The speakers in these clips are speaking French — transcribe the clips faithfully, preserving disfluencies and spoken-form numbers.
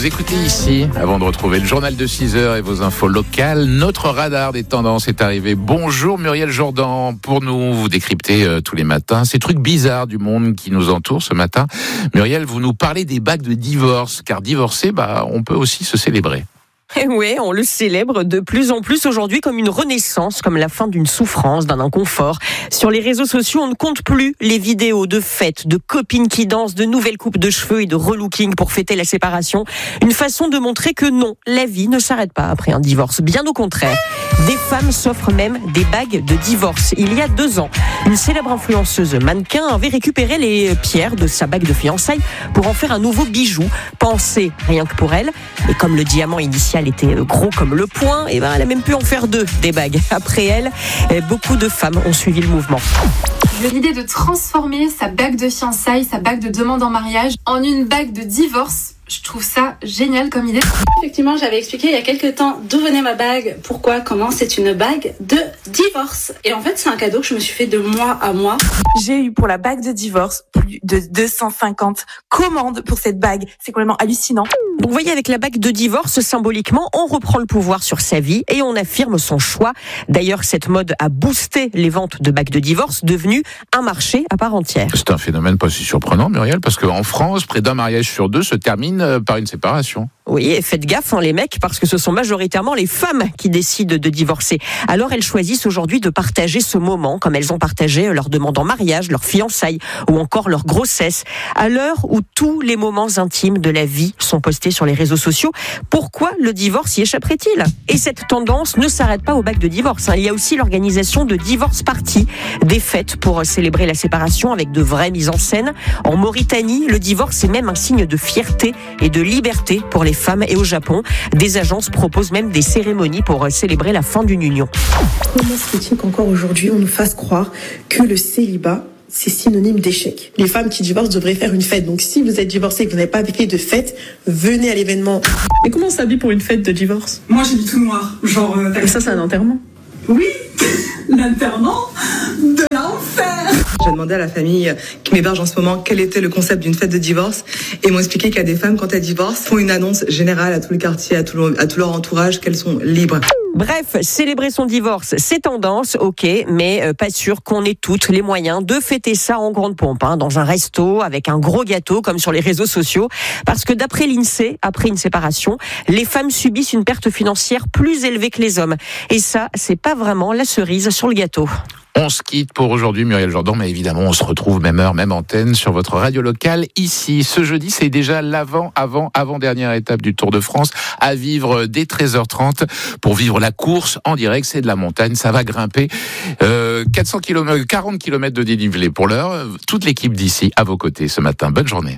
Vous écoutez ici, avant de retrouver le journal de six heures et vos infos locales, notre radar des tendances est arrivé. Bonjour Muriel Jourdan, pour nous, vous décryptez euh, tous les matins ces trucs bizarres du monde qui nous entoure ce matin. Muriel, vous nous parlez des bagues de divorce, car divorcer, bah, on peut aussi se célébrer. Et oui, on le célèbre de plus en plus aujourd'hui comme une renaissance, comme la fin d'une souffrance, d'un inconfort. Sur les réseaux sociaux, on ne compte plus les vidéos de fêtes, de copines qui dansent, de nouvelles coupes de cheveux et de relooking pour fêter la séparation. Une façon de montrer que non, la vie ne s'arrête pas après un divorce. Bien au contraire. Des femmes s'offrent même des bagues de divorce. Il y a deux ans, une célèbre influenceuse mannequin avait récupéré les pierres de sa bague de fiançailles pour en faire un nouveau bijou, pensé rien que pour elle. Et comme le diamant initial était gros comme le poing, et ben elle a même pu en faire deux, des bagues. Après elle, beaucoup de femmes ont suivi le mouvement. L'idée de transformer sa bague de fiançailles, sa bague de demande en mariage, en une bague de divorce, je trouve ça génial comme idée. Effectivement, j'avais expliqué il y a quelques temps d'où venait ma bague, pourquoi, comment. C'est une bague de divorce. Et en fait, c'est un cadeau que je me suis fait de mois à mois. J'ai eu pour la bague de divorce plus de deux cent cinquante commandes pour cette bague. C'est complètement hallucinant. Donc, vous voyez, avec la bague de divorce, symboliquement, on reprend le pouvoir sur sa vie et on affirme son choix. D'ailleurs, cette mode a boosté les ventes de bagues de divorce, devenues un marché à part entière. C'est un phénomène pas si surprenant, Muriel, parce qu'en France, près d'un mariage sur deux se termine par une séparation. Oui, et faites gaffe, hein, les mecs, parce que ce sont majoritairement les femmes qui décident de divorcer. Alors elles choisissent aujourd'hui de partager ce moment, comme elles ont partagé leur demande en mariage, leur fiançailles ou encore leur grossesse. À l'heure où tous les moments intimes de la vie sont postés sur les réseaux sociaux, pourquoi le divorce y échapperait-il ? Et cette tendance ne s'arrête pas aux bagues de divorce. Hein. Il y a aussi l'organisation de divorce parties, des fêtes pour célébrer la séparation avec de vraies mises en scène. En Mauritanie, le divorce est même un signe de fierté et de liberté pour les femmes, et au Japon, des agences proposent même des cérémonies pour célébrer la fin d'une union. Comment se fait-il qu'encore aujourd'hui on nous fasse croire que le célibat c'est synonyme d'échec? Les femmes qui divorcent devraient faire une fête. Donc si vous êtes divorcé et que vous n'avez pas fait de fête, venez à l'événement. Mais comment on s'habille pour une fête de divorce? Moi j'ai du tout noir, genre... Euh, et ça c'est un enterrement? Oui, l'enterrement de l'enfer. J'ai demandé à la famille qui m'héberge en ce moment quel était le concept d'une fête de divorce et ils m'ont expliqué qu'il y a des femmes, quand elles divorcent, font une annonce générale à tout le quartier, à tout, le, à tout leur entourage, qu'elles sont libres. Bref, célébrer son divorce, c'est tendance, ok, mais euh, pas sûr qu'on ait toutes les moyens de fêter ça en grande pompe, hein, dans un resto, avec un gros gâteau, comme sur les réseaux sociaux. Parce que d'après l'INSEE, après une séparation, les femmes subissent une perte financière plus élevée que les hommes. Et ça, c'est pas vraiment la cerise sur le gâteau. On se quitte pour aujourd'hui, Muriel Jourdan, mais évidemment, on se retrouve même heure, même antenne sur votre radio locale ici. Ce jeudi, c'est déjà l'avant, avant, avant-dernière étape du Tour de France à vivre dès treize heures trente pour vivre la course en direct. C'est de la montagne, ça va grimper. Euh, quatre cents kilomètres, quarante kilomètres de dénivelé pour l'heure. Toute l'équipe d'ici à vos côtés ce matin. Bonne journée.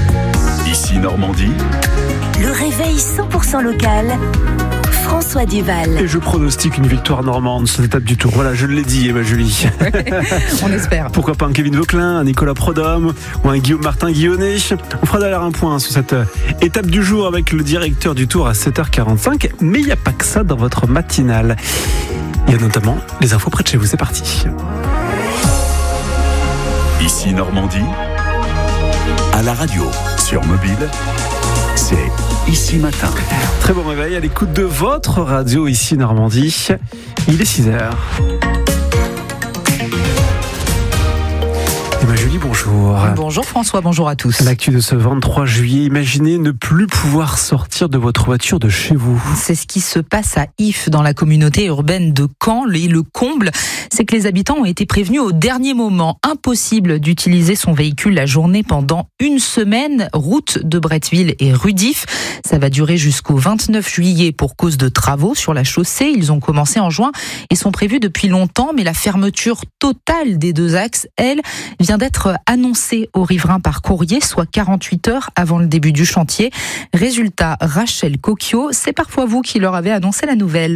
Ici Normandie. Le réveil cent pour cent local. François Duval. Et je pronostique une victoire normande cette étape du Tour. Voilà, je l'ai dit, Emma Julie. On espère. Pourquoi pas un Kevin Vauquelin, un Nicolas Prodhomme ou un Guillaume Martin-Guillonnet. On fera d'ailleurs un point sur cette étape du jour avec le directeur du Tour à sept heures quarante-cinq. Mais il n'y a pas que ça dans votre matinale. Il y a notamment les infos près de chez vous. C'est parti. Ici Normandie. À la radio, sur mobile. C'est Ici Matin. Très bon réveil à l'écoute de votre radio Ici Normandie. Il est six heures. Emma Julie, bonjour. Bonjour François, bonjour à tous. L'actu de ce vingt-trois juillet, imaginez ne plus pouvoir sortir de votre voiture de chez vous. C'est ce qui se passe à Ifs, dans la communauté urbaine de Caen. Et le comble, c'est que les habitants ont été prévenus au dernier moment. Impossible d'utiliser son véhicule la journée pendant une semaine. Route de Bretteville et rue d'Ifs. Ça va durer jusqu'au vingt-neuf juillet pour cause de travaux sur la chaussée. Ils ont commencé en juin et sont prévus depuis longtemps. Mais la fermeture totale des deux axes, elle, vient d'être annoncée aux riverains par courrier, soit quarante-huit heures avant le début du chantier. Résultat, Rachel Coquio, c'est parfois vous qui leur avez annoncé la nouvelle.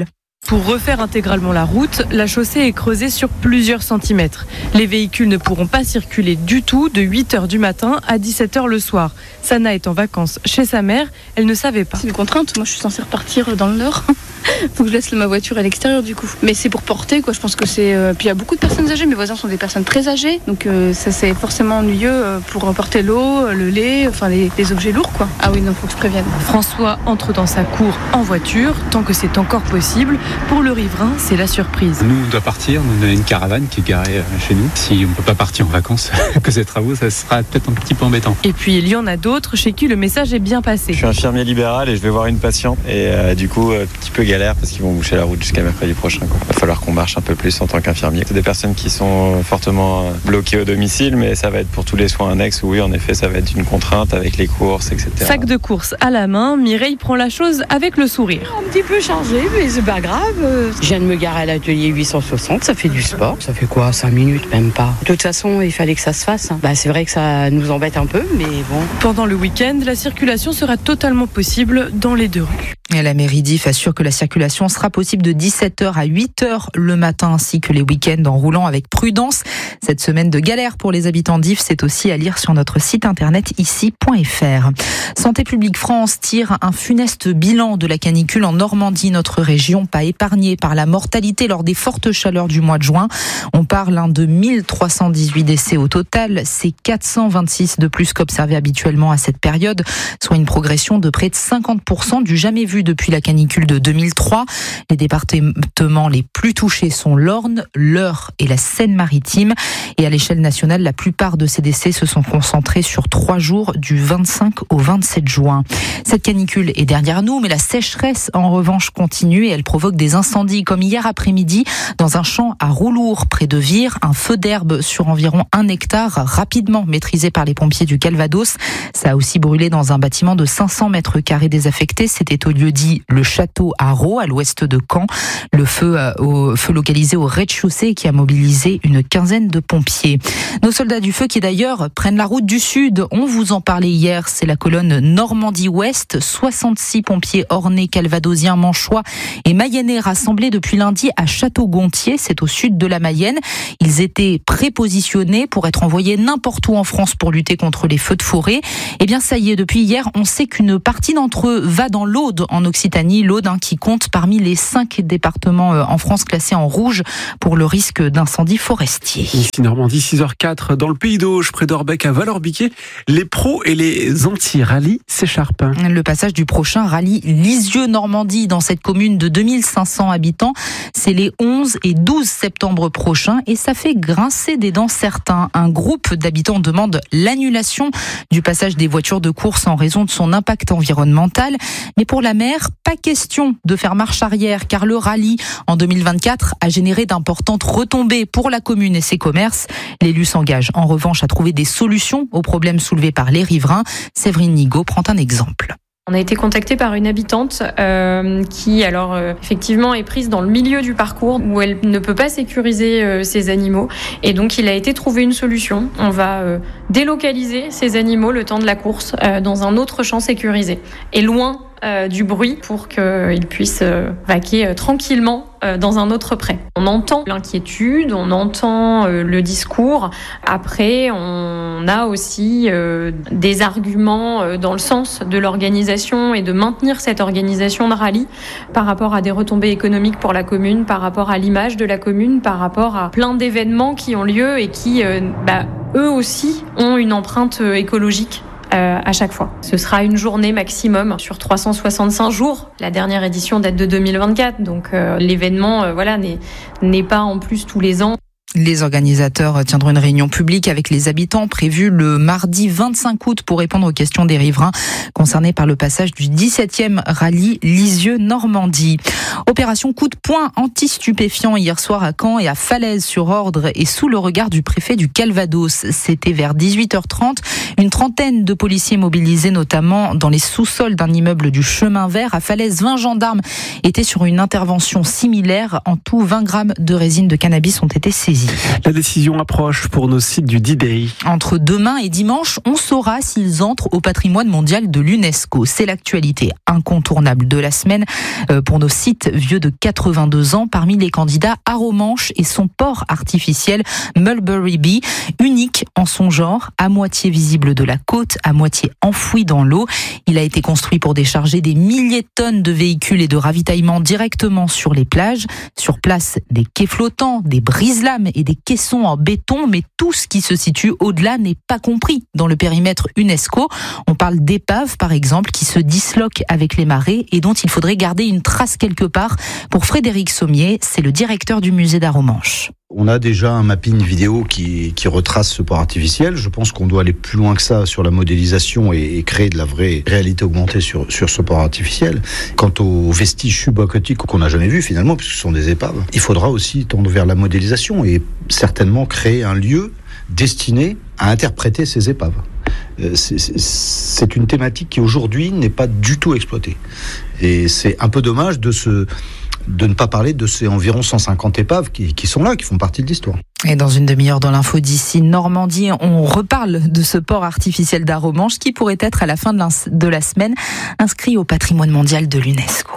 Pour refaire intégralement la route, la chaussée est creusée sur plusieurs centimètres. Les véhicules ne pourront pas circuler du tout de huit heures du matin à dix-sept heures le soir. Sana est en vacances chez sa mère, elle ne savait pas. C'est une contrainte, moi je suis censée repartir dans le nord. Faut que je laisse ma voiture à l'extérieur du coup. Mais c'est pour porter quoi, je pense que c'est... Euh... Puis il y a beaucoup de personnes âgées, mes voisins sont des personnes très âgées. Donc euh, ça c'est forcément ennuyeux euh, pour porter l'eau, le lait, enfin les, les objets lourds quoi. Ah oui, non, faut que je prévienne. François entre dans sa cour en voiture, tant que c'est encore possible. Pour le riverain, c'est la surprise. Nous on doit partir, on a une caravane qui est garée chez nous. Si on ne peut pas partir en vacances, que ces travaux, ça sera peut-être un petit peu embêtant. Et puis il y en a d'autres chez qui le message est bien passé. Je suis infirmier libéral et je vais voir une patiente. Et euh, du coup, un petit peu galère parce qu'ils vont boucher la route jusqu'à mercredi prochain. Il va falloir qu'on marche un peu plus en tant qu'infirmier. C'est des personnes qui sont fortement bloquées au domicile, mais ça va être pour tous les soins annexes où oui, en effet, ça va être une contrainte avec les courses, et cetera. Sac de courses à la main, Mireille prend la chose avec le sourire. Un petit peu chargé, mais c'est pas grave. Je viens de me garer à l'atelier huit cent soixante, ça fait du sport. Ça fait quoi, cinq minutes, même pas. De toute façon, il fallait que ça se fasse. Bah, c'est vrai que ça nous embête un peu, mais bon. Pendant le week-end, la circulation sera totalement possible dans les deux rues. Et la mairie d'If assure que la circulation sera possible de dix-sept heures à huit heures le matin ainsi que les week-ends en roulant avec prudence. Cette semaine de galère pour les habitants d'If, c'est aussi à lire sur notre site internet ici point f r. Santé publique France tire un funeste bilan de la canicule en Normandie, notre région pas épargnée par la mortalité lors des fortes chaleurs du mois de juin. On parle de mille trois cent dix-huit décès au total, c'est quatre cent vingt-six de plus qu'observé habituellement à cette période, soit une progression de près de cinquante pour cent du jamais vu depuis la canicule de deux mille trois. Les départements les plus touchés sont l'Orne, l'Eure et la Seine-Maritime. Et à l'échelle nationale, la plupart de ces décès se sont concentrés sur trois jours du vingt-cinq au vingt-sept juin. Cette canicule est derrière nous, mais la sécheresse en revanche continue et elle provoque des incendies comme hier après-midi dans un champ à Roulour près de Vire. Un feu d'herbe sur environ un hectare rapidement maîtrisé par les pompiers du Calvados. Ça a aussi brûlé dans un bâtiment de cinq cents mètres carrés désaffecté. C'était au lieu dit le château à Raux, à l'ouest de Caen. Le feu, euh, au, feu localisé au rez-de-chaussée qui a mobilisé une quinzaine de pompiers. Nos soldats du feu qui d'ailleurs prennent la route du sud. On vous en parlait hier, c'est la colonne Normandie-Ouest. soixante-six pompiers ornais, calvadosiens, manchois et mayennais rassemblés depuis lundi à Château-Gontier. C'est au sud de la Mayenne. Ils étaient prépositionnés pour être envoyés n'importe où en France pour lutter contre les feux de forêt. Eh bien ça y est, depuis hier, on sait qu'une partie d'entre eux va dans l'Aude en Occitanie. L'Aude hein, qui compte parmi les cinq départements euh, en France classés en rouge pour le risque d'incendie forestier. Ici Normandie, six heures quatre, dans le Pays d'Auge, près d'Orbec à Valorbiquet, les pros et les anti-rallye s'écharpent. Le passage du prochain rallye Lisieux-Normandie dans cette commune de deux mille cinq cents habitants, c'est les onze et douze septembre prochains et ça fait grincer des dents certains. Un groupe d'habitants demande l'annulation du passage des voitures de course en raison de son impact environnemental. Mais pour la maire, pas question de faire marche arrière car le rallye en deux mille vingt-quatre a généré d'importantes retombées pour la commune et ses commerces. L'élu s'engage en revanche à trouver des solutions aux problèmes soulevés par les riverains. Séverine Nigaud prend un exemple. On a été contacté par une habitante euh, qui, alors euh, effectivement, est prise dans le milieu du parcours où elle ne peut pas sécuriser euh, ses animaux. Et donc, il a été trouvé une solution. On va euh, délocaliser ces animaux le temps de la course euh, dans un autre champ sécurisé et loin euh, du bruit pour qu'ils puissent euh, vaquer euh, tranquillement euh, dans un autre pré. On entend l'inquiétude, on entend euh, le discours. Après, on a aussi euh, des arguments euh, dans le sens de l'organisation et de maintenir cette organisation de rallye par rapport à des retombées économiques pour la commune, par rapport à l'image de la commune, par rapport à plein d'événements qui ont lieu et qui, euh, bah, eux aussi, ont une empreinte écologique Euh, à chaque fois. Ce sera une journée maximum sur trois cent soixante-cinq jours. La dernière édition date de deux mille vingt-quatre, donc euh, l'événement euh, voilà, n'est, n'est pas en plus tous les ans. Les organisateurs tiendront une réunion publique avec les habitants prévue le mardi vingt-cinq août pour répondre aux questions des riverains concernés par le passage du dix-septième rallye Lisieux-Normandie. Opération coup de poing anti-stupéfiant hier soir à Caen et à Falaise sur ordre et sous le regard du préfet du Calvados. C'était vers dix-huit heures trente. Une trentaine de policiers mobilisés notamment dans les sous-sols d'un immeuble du Chemin Vert. À Falaise, vingt gendarmes étaient sur une intervention similaire. En tout, vingt grammes de résine de cannabis ont été saisis. Normandie. La décision approche pour nos sites du D-Day. Entre demain et dimanche, on saura s'ils entrent au patrimoine mondial de l'UNESCO. C'est l'actualité incontournable de la semaine pour nos sites vieux de quatre-vingt-deux ans. Parmi les candidats, Arromanches et son port artificiel Mulberry Bee, unique en son genre, à moitié visible de la côte, à moitié enfoui dans l'eau. Il a été construit pour décharger des milliers de tonnes de véhicules et de ravitaillement directement sur les plages. Sur place, des quais flottants, des brise-lames et des caissons en béton, mais tout ce qui se situe au-delà n'est pas compris dans le périmètre UNESCO. On parle d'épaves, par exemple, qui se disloquent avec les marées et dont il faudrait garder une trace quelque part. Pour Frédéric Sommier, c'est le directeur du musée d'Arromanches. On a déjà un mapping vidéo qui, qui retrace ce port artificiel. Je pense qu'on doit aller plus loin que ça sur la modélisation et, et créer de la vraie réalité augmentée sur, sur ce port artificiel. Quant aux vestiges subaquatiques qu'on n'a jamais vus finalement, puisque ce sont des épaves, il faudra aussi tendre vers la modélisation et certainement créer un lieu destiné à interpréter ces épaves. C'est, c'est, c'est une thématique qui aujourd'hui n'est pas du tout exploitée. Et c'est un peu dommage de se... de ne pas parler de ces environ cent cinquante épaves qui, qui sont là, qui font partie de l'histoire. Et dans une demi-heure dans l'info d'ici Normandie, on reparle de ce port artificiel d'Arromanches qui pourrait être à la fin de la semaine inscrit au patrimoine mondial de l'UNESCO.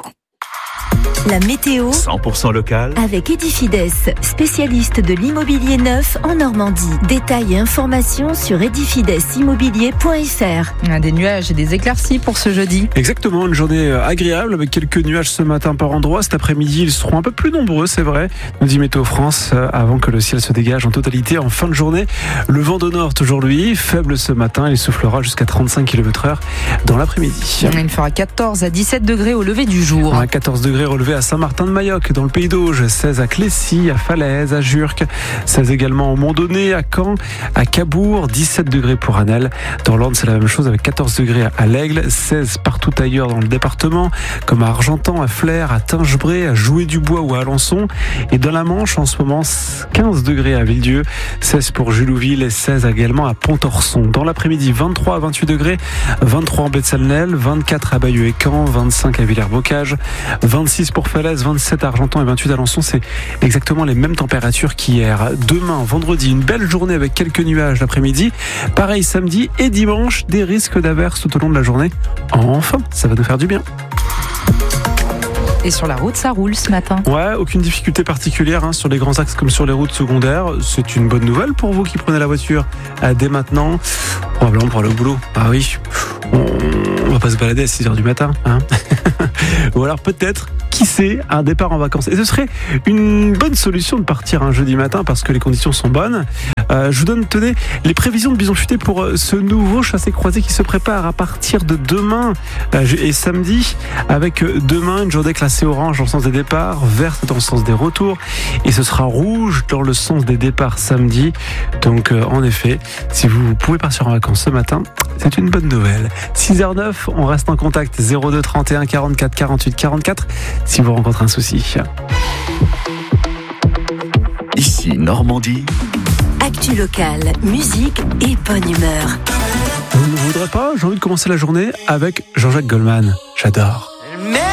La météo cent pour cent local avec Edifides, spécialiste de l'immobilier neuf en Normandie. Détails et informations sur edifides immobilier point f r. Des nuages et des éclaircies pour ce jeudi. Exactement, une journée agréable avec quelques nuages ce matin par endroit. Cet après-midi, ils seront un peu plus nombreux, c'est vrai, nous dit Météo France, avant que le ciel se dégage en totalité en fin de journée. Le vent de nord toujours lui, faible ce matin, il soufflera jusqu'à trente-cinq kilomètres heure dans l'après-midi. Il fera quatorze à dix-sept degrés au lever du jour. Ouais, quatorze degrés relevé à Saint-Martin-de-Mayoc, dans le Pays d'Auge, seize à Clécy, à Falaise, à Jurques, seize également au Mont-Donné, à Caen, à Cabourg, dix-sept degrés pour Annelle. Dans l'Orne, c'est la même chose avec quatorze degrés à l'Aigle, seize partout ailleurs dans le département, comme à Argentan, à Flers, à Tingebray, à Joué-du-Bois ou à Alençon. Et dans la Manche, en ce moment, quinze degrés à Villedieu, seize pour Julouville et seize également à Pontorson. Dans l'après-midi, vingt-trois à vingt-huit degrés, vingt-trois en Baie-de-Salnel, vingt-quatre à Bayeux et Caen, vingt-cinq à Villers-Bocage, vingt-six pour Falaise, vingt-sept à Argentan et vingt-huit à Alençon. C'est exactement les mêmes températures qu'hier. Demain, vendredi, une belle journée avec quelques nuages l'après-midi. Pareil samedi et dimanche, des risques d'averses tout au long de la journée. Enfin, ça va nous faire du bien. Et sur la route, ça roule ce matin. Ouais, aucune difficulté particulière hein, sur les grands axes comme sur les routes secondaires. C'est une bonne nouvelle pour vous qui prenez la voiture euh, dès maintenant. Probablement pour aller au boulot. Ah oui, on, on va pas se balader à six heures du matin. Hein. Ou alors peut-être, qui sait, un départ en vacances. Et ce serait une bonne solution de partir un jeudi matin parce que les conditions sont bonnes. Euh, je vous donne, tenez, les prévisions de Bison Futé pour euh, ce nouveau chassé-croisé qui se prépare à partir de demain euh, et samedi, avec euh, demain une journée classée orange dans le sens des départs, verte dans le sens des retours, et ce sera rouge dans le sens des départs samedi. Donc euh, en effet, si vous pouvez partir en vacances ce matin, c'est une bonne nouvelle. six heures neuf, on reste en contact zéro deux trente et un quarante-quatre quarante-huit quarante-quatre si vous rencontrez un souci. Ici Normandie. Actu locale, musique et bonne humeur. Vous ne voudrez pas? J'ai envie de commencer la journée avec Jean-Jacques Goldman. J'adore.